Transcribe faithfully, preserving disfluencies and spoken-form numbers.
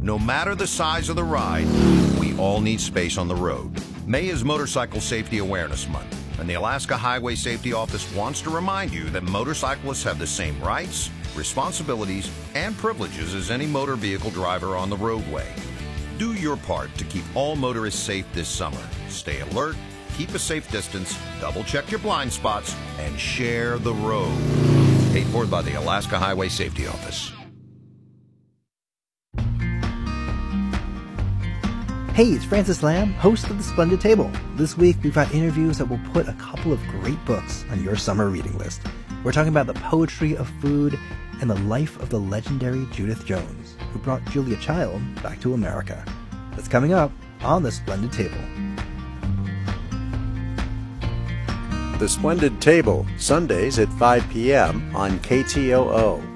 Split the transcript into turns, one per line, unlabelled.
No matter the size of the ride, we all need space on the road. May is Motorcycle Safety Awareness Month, and the Alaska Highway Safety Office wants to remind you that motorcyclists have the same rights, responsibilities, and privileges as any motor vehicle driver on the roadway. Do your part to keep all motorists safe this summer. Stay alert, keep a safe distance, double-check your blind spots, and share the road. Paid for by the Alaska Highway Safety Office.
Hey, it's Francis Lamb, host of The Splendid Table. This week, we've got interviews that will put a couple of great books on your summer reading list. We're talking about the poetry of food and the life of the legendary Judith Jones, who brought Julia Child back to America. That's coming up on The Splendid Table.
The Splendid Table, Sundays at five p.m. on K T O O.